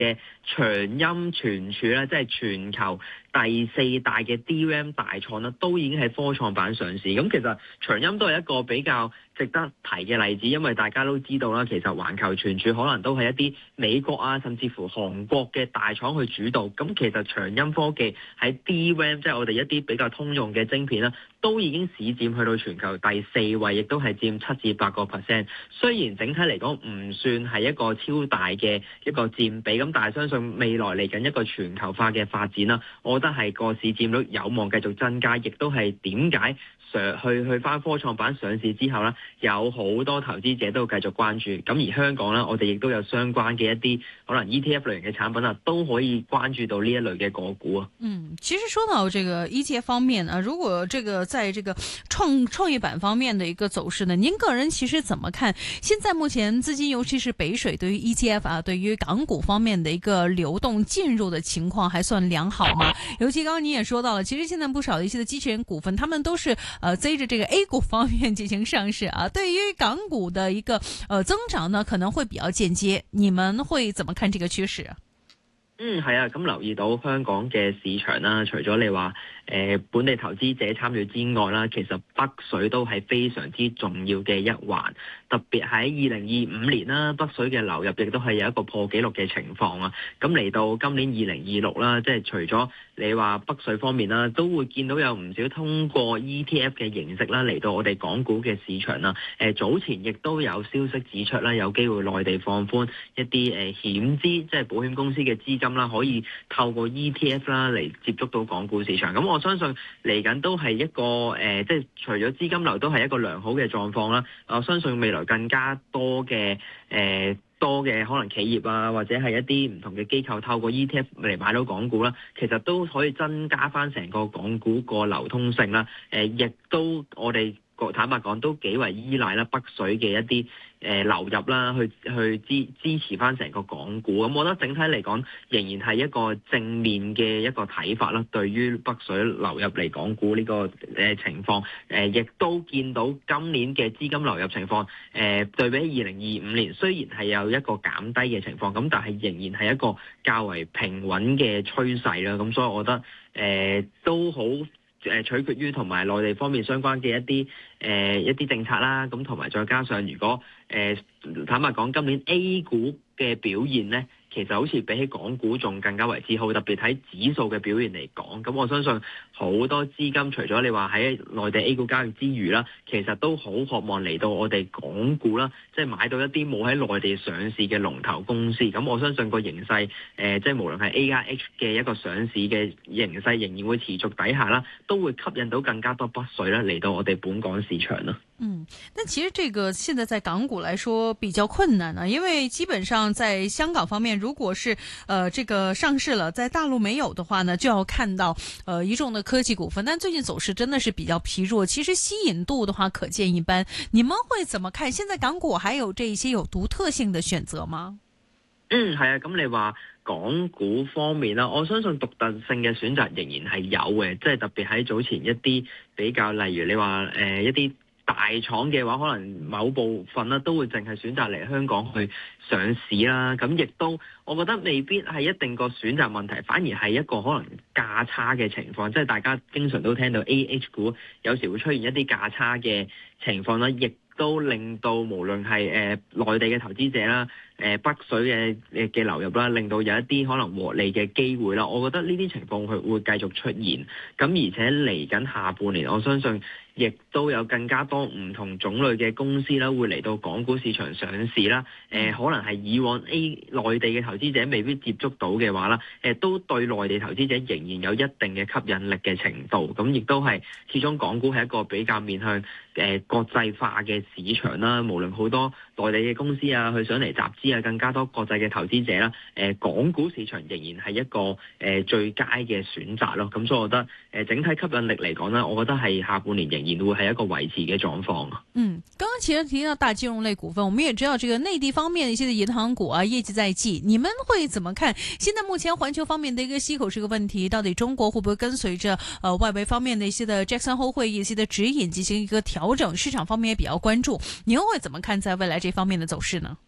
嘅長鑫存儲咧，即係全球第4大嘅 DRAM 大廠啦，都已經喺科創板上市。咁其實長鑫都係一個比較值得提嘅例子，因為大家都知道啦，其實環球存儲可能都係一啲美國啊，甚至乎韓國嘅大廠去主導。咁其實長鑫科技喺 DRAM， 即係我哋一啲比較通用嘅晶片啦，都已經市佔去到全球第4位，亦都係佔7至8%。雖然整體嚟講唔算係一個超大嘅一個佔比，咁但係相信未來嚟緊一個全球化嘅發展啦，我覺得係個市佔率有望繼續增加，亦都係點解去翻科創板上市之後咧，有好多投資者都繼續關注。咁而香港咧，我哋亦都有相關嘅一啲可能 ETF 類型嘅產品啊，都可以關注到呢一類嘅個股啊。 其實說到這個 ETF 方面啊，如果這個在這個創業板方面的一個走勢呢，您個人其實怎麼看？現在目前資金，尤其是北水對於 ETF 啊，對於港股方面的一個流動進入的情況還算良好嗎？尤其剛剛你也說到了，其實現在不少的一些的機器人股份，他們都是追着這個 A 股方面進行上市啊。對於港股的一個增長呢，可能會比較間接。你們會怎麼看這個趨勢啊？ 係啊，咁留意到香港嘅市場啦，除咗你話本地投資者參與之外啦，其實北水都係非常之重要嘅一環。特別喺2025年啦，北水嘅流入亦都係有一個破紀錄嘅情況啊。咁嚟到今年2026啦，即係除咗你話北水方面啦，都會見到有唔少通過 ETF 嘅形式啦嚟到我哋港股嘅市場啦。早前亦都有消息指出啦，有機會內地放寬一啲險資，即係保險公司嘅資金啦，可以透過 ETF 啦嚟接觸到港股市場。咁我相信嚟緊都係一個即係除咗資金流都係一個良好嘅狀況啦。我相信未來更加多嘅可能企業啊，或者係一啲唔同嘅機構透過 ETF 嚟買到港股啦，其實都可以增加翻成個港股個流通性啦。亦都我哋坦白講都幾為依賴啦北水嘅一啲流入啦，去支持翻成個港股。咁我覺得整體嚟講仍然係一個正面嘅一個睇法啦。對於北水流入嚟港股呢個情況，亦都見到今年嘅資金流入情況，對比起2025年，雖然係有一個減低嘅情況，咁但係仍然係一個較為平穩嘅趨勢啦。咁所以我覺得都好取決於同埋內地方面相關嘅一啲政策啦，咁同埋再加上如果坦白講今年 A 股嘅表現呢，其實好似比起港股仲更加為之好，特別睇指數嘅表現嚟講，咁我相信好多資金除咗你話喺內地 A 股交易之餘啦，其實都好渴望嚟到我哋港股啦，即係買到一啲冇喺內地上市嘅龍頭公司。咁我相信個形勢即係無論係 AIH 嘅一個上市嘅形勢仍然會持續底下啦，都會吸引到更加多北水啦嚟到我哋本港市場啦。 但其實這個現在在港股來說比較困難啊，因為基本上在香港方面，如果是這個上市了，在大陸沒有的話呢，就要看到一眾的科技股份。但最近走勢真的是比較疲弱，其實吸引度的話可見一斑。你們會怎麼看？現在港股還有這一些有獨特性的選擇嗎？ 係啊，咁你話港股方面啦，我相信獨特性嘅選擇仍然係有嘅，即係特別喺早前一啲比較，例如你話一啲大廠嘅話，可能某部分啦都會淨係選擇嚟香港去上市啦。咁亦都我覺得未必係一定個選擇問題，反而係一個可能價差嘅情況。即係大家經常都聽到 AH 股有時會出現一啲價差嘅情況啦，亦都令到無論係內地嘅投資者啦、北水嘅流入啦，令到有一啲可能獲利嘅機會啦。我覺得呢啲情況佢會繼續出現。咁而且嚟緊下半年，我相信亦都有更加多唔同種類嘅公司啦，會嚟到港股市場上市啦。可能係以往內地嘅投資者未必接觸到嘅話啦，都對內地投資者仍然有一定嘅吸引力嘅程度。咁亦都係始終港股係一個比較面向國際化嘅市場啦。無論好多內地嘅公司啊，去上嚟集資啊，更加多國際嘅投資者啦。港股市場仍然係一個最佳嘅選擇咯。咁所以我覺得整體吸引力嚟講呢，我覺得係下半年仍然會係一個維持嘅狀況。 剛剛其實提到大金融類股份，我們也知道這個內地方面的一些的銀行股啊，業績在即，你們會怎麼看？現在目前環球方面的一個息口是個問題，到底中國會不會跟隨着外圍方面的一些的 Jackson Hole 會議一些的指引進行一個調整？市場方面也比較關注，你又會怎麼看在未來這方面的走勢呢？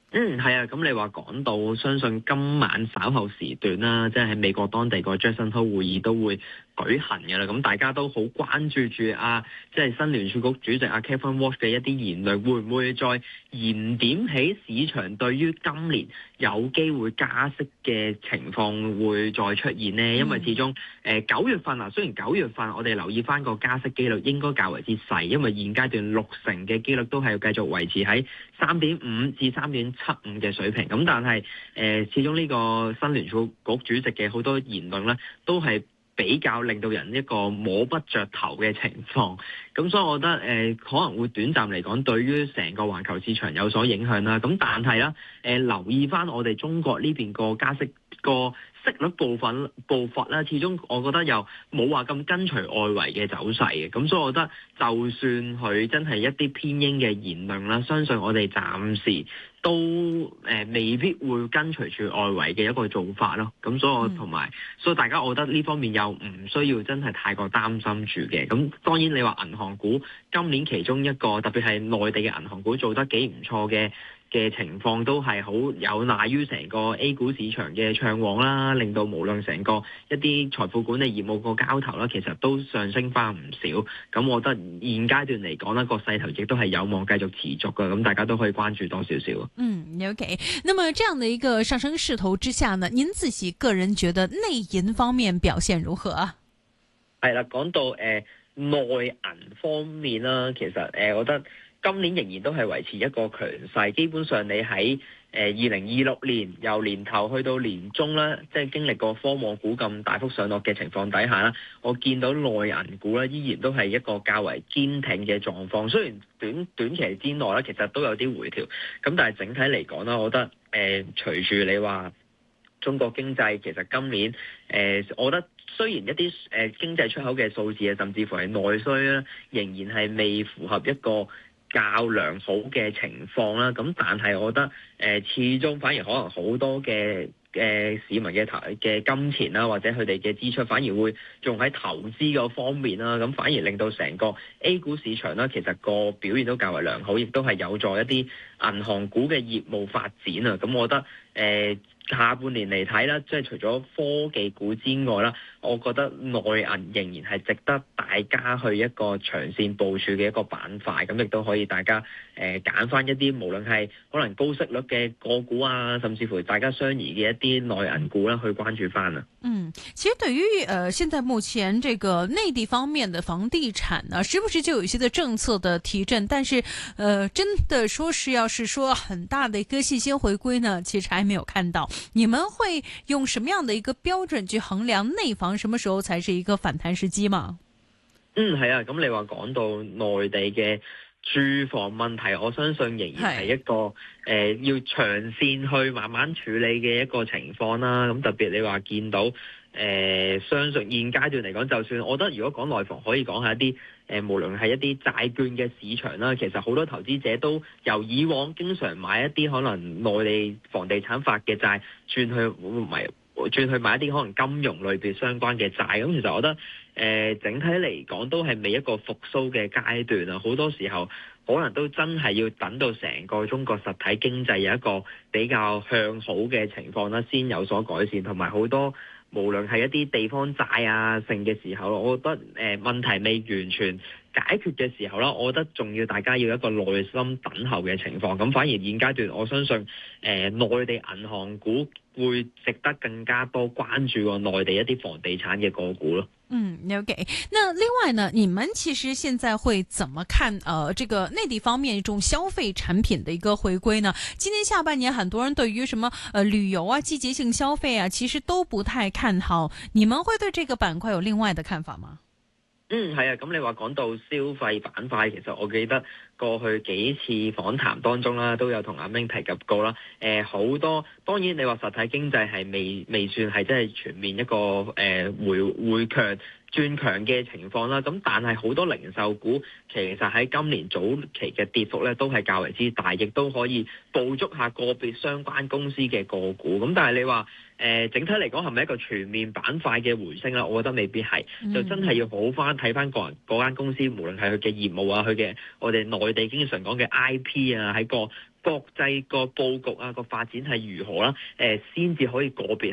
係啊，咁你話講到，相信今晚稍後時段啦，即係喺美國當地個 Jackson Hole 會議都會舉行嘅啦。咁大家都好關注住即係新聯儲局主席Kevin Walsh 嘅一啲言論，會唔會再燃點起市場對於今年有機會加息嘅情況會再出現呢？因為始終9月份雖然9月份我哋留意翻個加息機率應該較為之細，因為現階段60%嘅機率都係要繼續維持喺3.5至3.75嘅水平。咁但係始終呢個新聯儲局主席嘅好多言論咧，都係比較令到人一個摸不着頭嘅情況。咁所以我覺得可能會短暫嚟講，對於成個環球市場有所影響啦。咁但係啦，留意翻我哋中國呢邊個加息個息率步伐啦，始終我覺得又冇話咁跟隨外圍嘅走勢嘅。咁所以我覺得，就算佢真係一啲偏鷹嘅言論啦，相信我哋暫時都未必會跟隨住外圍嘅一個做法咯。咁所以我所以大家我覺得呢方面又唔需要真係太過擔心住嘅。咁當然你話銀行股今年其中一個特別係內地嘅銀行股做得幾唔錯嘅情況，都係好有賴於成個 A 股市場嘅暢旺啦，令到無論成個一啲財富管理業務個交投啦，其實都上升翻唔少。咁我覺得現階段嚟講呢個勢頭亦都係有望繼續持續嘅，咁大家都可以關注多少少。 OK。那麼這樣的一個上升勢頭之下呢，您自己個人覺得內銀方面表現如何啊？ 係啦，講到內銀方面啦，其實我覺得今年仍然都係維持一個強勢，基本上你喺2026年由年頭去到年中啦，即係經歷過科網股咁大幅上落嘅情況底下啦，我見到內銀股咧依然都係一個較為堅挺嘅狀況。雖然短期之內咧其實都有啲回調，咁但係整體嚟講啦，我覺得隨住你話中國經濟其實今年我覺得雖然一啲經濟出口嘅數字啊，甚至乎係內需咧，仍然係未符合一個較良好嘅情況啦，咁但係我覺得始終反而可能好多嘅市民嘅金錢啦，或者佢哋嘅支出反而會用喺投資嗰方面啦，咁反而令到成個 A 股市場啦，其實個表現都較為良好，亦都係有助一啲銀行股嘅業務發展啊。咁我覺得下半年嚟睇啦，即係除咗科技股之外啦，我覺得內銀仍然係值得大家去一個長線部署嘅一個板塊，咁亦都可以大家揀翻一啲無論係可能高息率嘅個股啊，甚至乎大家相宜嘅一啲內銀股啦，去關注翻啊。 其實對於現在目前這個內地方面的房地產呢，時不時就有一些的政策的提振，但是真的說是要是說很大的一個信心回歸呢，其實還沒有看到。你們會用什麼樣的一個標準去衡量內房什麼時候才是一個反彈時機嗎？ 係啊，咁你話講到內地嘅住房問題，我相信仍然係一個要長線去慢慢處理嘅一個情況啦。咁特別你話見到相信現階段嚟講，就算我覺得如果講內房，可以講係一啲無論係一啲債券嘅市場啦，其實好多投資者都由以往經常買一啲可能內地房地產發嘅債，轉去買一啲可能金融類別相關嘅債。咁其實我覺得整體嚟講都係未一個復甦嘅階段啊！好多時候可能都真係要等到成個中國實體經濟有一個比較向好嘅情況啦，先有所改善。同埋好多無論係一啲地方債啊剩嘅時候，我覺得問題未完全解決嘅時候啦，我覺得仲要大家要一個耐心等候嘅情況。咁反而現階段我相信內地銀行股會值得更加多關注過內地一啲房地產嘅個股咯。 OK。那另外呢，你們其實現在會怎麼看這個內地方面一種消費產品的一個回歸呢？今年下半年很多人對於什麼旅遊啊、季節性消費啊，其實都不太看好。你們會對這個板塊有另外的看法嗎？ 係啊，咁你話講到消費板塊，其實我記得過去幾次訪談當中啦，都有同阿明提及過啦。好多當然你話實體經濟係未算係真係全面一個回轉強嘅情況啦。咁但係好多零售股其實喺今年早期嘅跌幅咧都係較為之大，亦都可以捕捉下個別相關公司嘅個股。咁但係你話整體嚟講係咪一個全面板塊嘅回升啦？我覺得未必係，就真係要好翻睇翻個人嗰間公司，無論係佢嘅業務啊，佢嘅我哋內地經常講嘅 IP 啊，喺個國際個佈局啊個發展係如何啦，先至可以個別